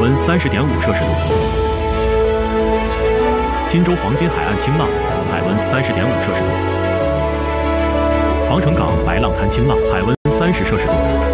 温30.5摄氏度。钦州黄金海岸清浪，海温30.5摄氏度。防城港白浪滩清浪，海温30摄氏度。